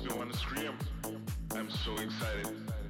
makes me want to scream. I'm so excited.